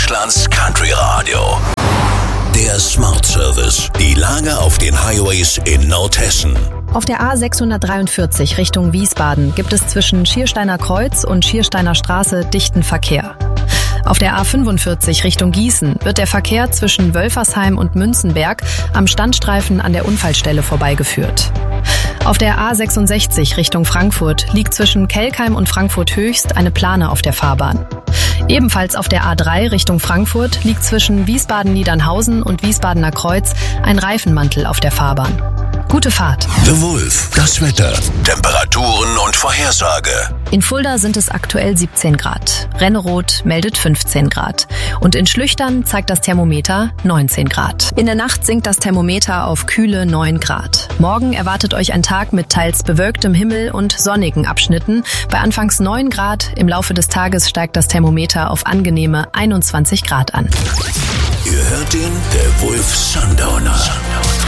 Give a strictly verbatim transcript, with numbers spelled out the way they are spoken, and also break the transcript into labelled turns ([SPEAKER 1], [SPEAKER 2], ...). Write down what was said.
[SPEAKER 1] Deutschlands Country Radio. Der Smart Service. Die Lage auf den Highways in Nordhessen.
[SPEAKER 2] Auf der A sechshundertdreiundvierzig Richtung Wiesbaden gibt es zwischen Schiersteiner Kreuz und Schiersteiner Straße dichten Verkehr. Auf der A fünfundvierzig Richtung Gießen wird der Verkehr zwischen Wölfersheim und Münzenberg am Standstreifen an der Unfallstelle vorbeigeführt. Auf der A sechsundsechzig Richtung Frankfurt liegt zwischen Kelkheim und Frankfurt Höchst eine Plane auf der Fahrbahn. Ebenfalls auf der A drei Richtung Frankfurt liegt zwischen Wiesbaden-Niedernhausen und Wiesbadener Kreuz ein Reifenmantel auf der Fahrbahn. Gute Fahrt.
[SPEAKER 1] The Wolf, das Wetter, Temperaturen und Vorhersage.
[SPEAKER 2] In Fulda sind es aktuell siebzehn Grad. Renneroth meldet fünfzehn Grad. Und in Schlüchtern zeigt das Thermometer neunzehn Grad. In der Nacht sinkt das Thermometer auf kühle neun Grad. Morgen erwartet euch ein Tag mit teils bewölktem Himmel und sonnigen Abschnitten. Bei anfangs neun Grad, im Laufe des Tages steigt das Thermometer auf angenehme einundzwanzig Grad an.
[SPEAKER 1] Ihr hört den The Wolf Sundowner.